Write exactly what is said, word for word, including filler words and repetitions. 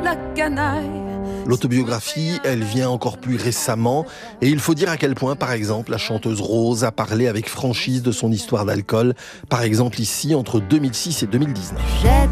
la canaille. L'autobiographie, elle vient encore plus récemment et il faut dire à quel point, par exemple, la chanteuse Rose a parlé avec franchise de son histoire d'alcool, par exemple ici, entre deux mille six et deux mille dix-neuf. Jette